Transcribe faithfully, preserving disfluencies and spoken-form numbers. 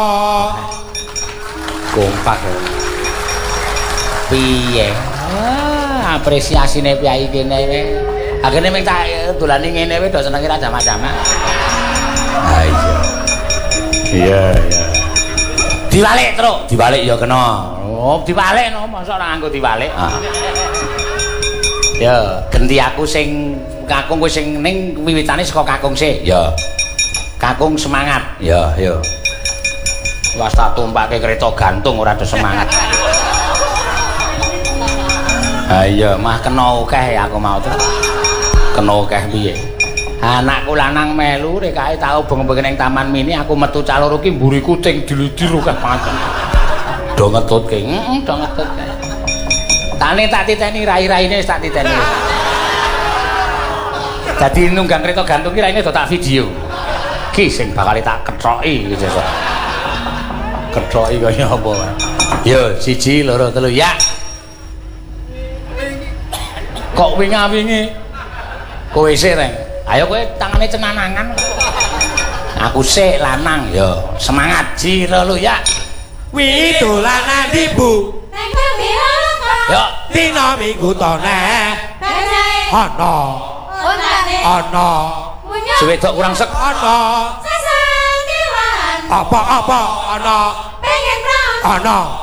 Kompak ya. Piye? Ah, apresiasine piyai kene wae. Akhirnya ming tak dolani ngene wae do senenge ra jama-jama. Ah iya. Iya, iya. Diwalik, Truk. Diwalik ya kena. Oh, diwalik no, masa ora nganggo diwalik. Ah. Ya, genti aku sing kakung kowe sing ning wiwitane saka kakung sik. Ya. Kakung semangat. Ya, ya. Wes tak tumpake kereta gantung ora ada semangat. Ha iya, mah kena akeh aku mau tuh. Kena akeh piye? Anakku lanang melu rek kae tau beng-beng ning taman mini aku metu caloro ki mburi kucing dilu-dilu kah pancen. Do ngetutke. Heeh, do ngetutke. Tane tak titeni rai-raine wis tak titeni. Dadi nunggang kereta gantung ki raine do tak video. Ki sing bakal tak kethoki gitu. Kethoki kaya apa. Yo, siji, loro, telu, ya. Kok winga-wingi kowe sik reng. Ayo kowe tangane cenanangan. Aku sik lanang ya. Semangat jiro lu ya. Wi dolanan di Bu. Yo, Dina minggu tone. Ana. Ana. Suwedok kurang sek. Ana. Apa-apa ana. Pengen Ana.